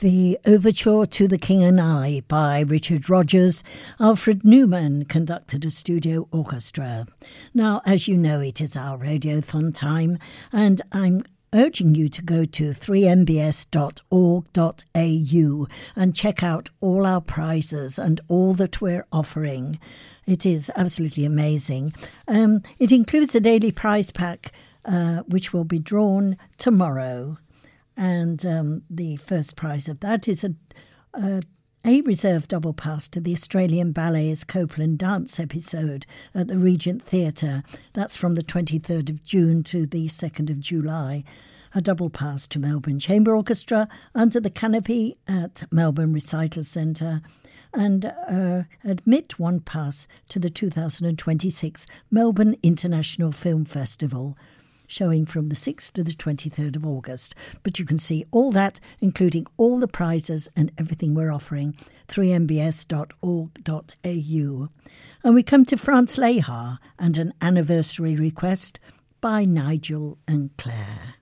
The Overture to the King and I by Richard Rodgers. Alfred Newman conducted a studio orchestra. Now, as you know, it is our Radiothon time, and I'm urging you to go to 3mbs.org.au and check out all our prizes and all that we're offering. It is absolutely amazing. It includes a daily prize pack, which will be drawn tomorrow. And the first prize of that is a reserved double pass to the Australian Ballet's Copeland dance episode at the Regent Theatre. That's from the 23rd of June to the 2nd of July. A double pass to Melbourne Chamber Orchestra under the canopy at Melbourne Recital Centre. And admit one pass to the 2026 Melbourne International Film Festival, showing from the 6th to the 23rd of August. But you can see all that, including all the prizes and everything we're offering, 3mbs.org.au. And we come to Franz Lehár and an anniversary request by Nigel and Claire.